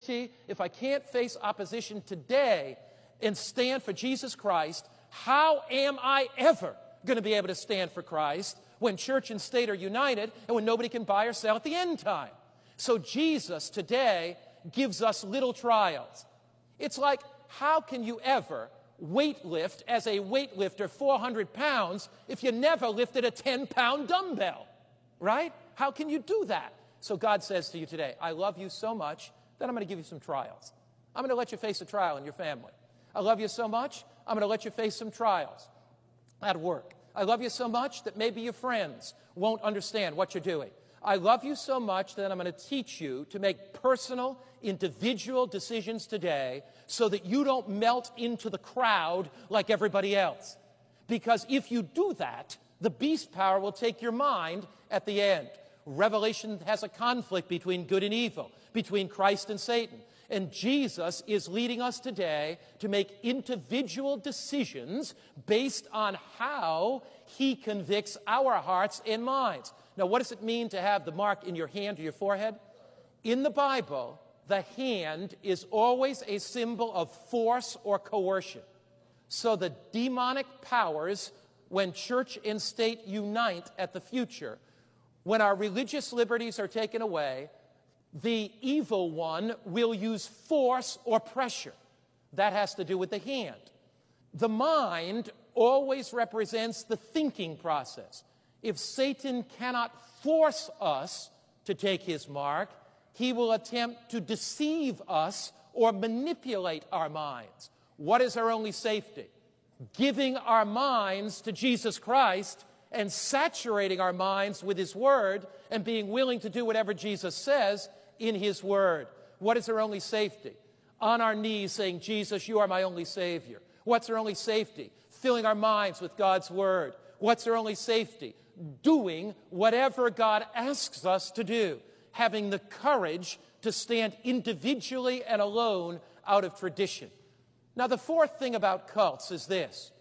guarantee if I can't face opposition today and stand for Jesus Christ, how am I ever going to be able to stand for Christ when church and state are united and when nobody can buy or sell at the end time? So Jesus today gives us little trials. It's like, how can you ever weightlift as a weightlifter 400 pounds if you never lifted a 10-pound dumbbell, right? How can you do that? So God says to you today, I love you so much that I'm going to give you some trials. I'm going to let you face a trial in your family. I love you so much, I'm going to let you face some trials at work. I love you so much that maybe your friends won't understand what you're doing. I love you so much that I'm going to teach you to make personal, individual decisions today so that you don't melt into the crowd like everybody else. Because if you do that, the beast power will take your mind at the end. Revelation has a conflict between good and evil, between Christ and Satan. And Jesus is leading us today to make individual decisions based on how he convicts our hearts and minds. Now, what does it mean to have the mark in your hand or your forehead? In the Bible, the hand is always a symbol of force or coercion. So the demonic powers, when church and state unite at the future, when our religious liberties are taken away, the evil one will use force or pressure. That has to do with the hand. The mind always represents the thinking process. If Satan cannot force us to take his mark, he will attempt to deceive us or manipulate our minds. What is our only safety? Giving our minds to Jesus Christ and saturating our minds with his word and being willing to do whatever Jesus says in his word. What is our only safety? On our knees saying, Jesus, you are my only Savior. What's our only safety? Filling our minds with God's word. What's our only safety? Doing whatever God asks us to do. Having the courage to stand individually and alone out of tradition. Now, the fourth thing about cults is this.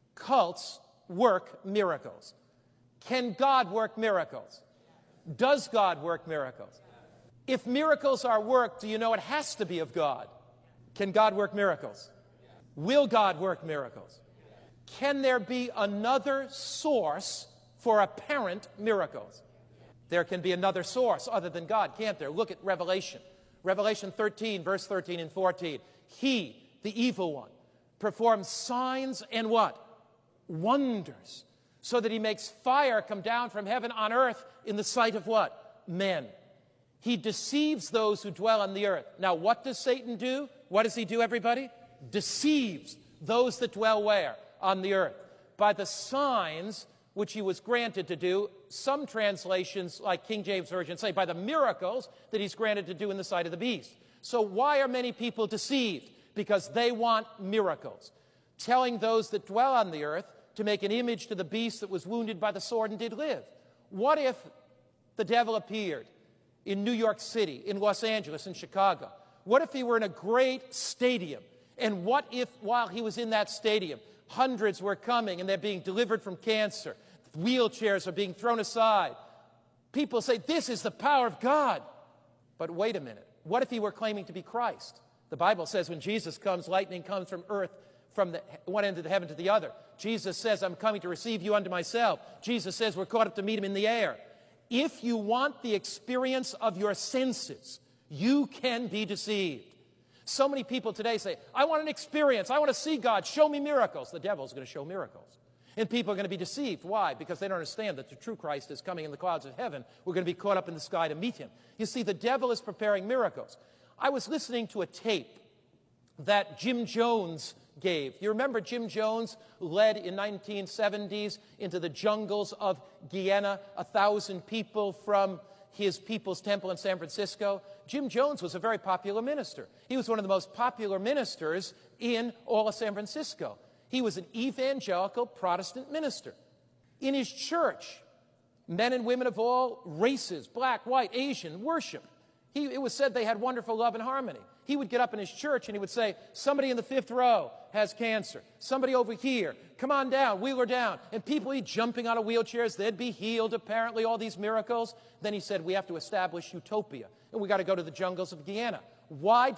Cults work miracles. Can God work miracles? Does God work miracles? If miracles are worked, do you know it has to be of God? Can God work miracles? Will God work miracles? Can there be another source for apparent miracles? There can be another source other than God, can't there? Look at Revelation. Revelation 13, verse 13 and 14. He, the evil one, performs signs and what? Wonders. So that he makes fire come down from heaven on earth in the sight of what? Men. He deceives those who dwell on the earth. Now, what does Satan do? What does he do, everybody? Deceives those that dwell where? On the earth. By the signs which he was granted to do. Some translations, like King James Version, say by the miracles that he's granted to do in the sight of the beast. So why are many people deceived? Because they want miracles. Telling those that dwell on the earth to make an image to the beast that was wounded by the sword and did live. What if the devil appeared in New York City, in Los Angeles, in Chicago? What if he were in a great stadium? And what if, while he was in that stadium, hundreds were coming and they're being delivered from cancer? Wheelchairs are being thrown aside. People say, this is the power of God. But wait a minute. What if he were claiming to be Christ? The Bible says when Jesus comes, lightning comes from earth, from the one end of the heaven to the other. Jesus says, I'm coming to receive you unto myself. Jesus says we're caught up to meet him in the air. If you want the experience of your senses, you can be deceived. So many people today say, I want an experience. I want to see God. Show me miracles. The devil's going to show miracles. And people are going to be deceived. Why? Because they don't understand that the true Christ is coming in the clouds of heaven. We're going to be caught up in the sky to meet him. You see, the devil is preparing miracles. I was listening to a tape that Jim Jones gave. You remember Jim Jones led in 1970s into the jungles of Guyana, 1,000 people from his People's Temple in San Francisco. Jim Jones was a very popular minister. He was one of the most popular ministers in all of San Francisco. He was an evangelical Protestant minister. In his church, men and women of all races, black, white, Asian, worship. It was said they had wonderful love and harmony. He would get up in his church and he would say, somebody in the 5th row has cancer. Somebody over here, come on down, wheel her down. And people would be jumping out of wheelchairs. They'd be healed, apparently, all these miracles. Then he said, we have to establish utopia. And we got to go to the jungles of Guyana. Why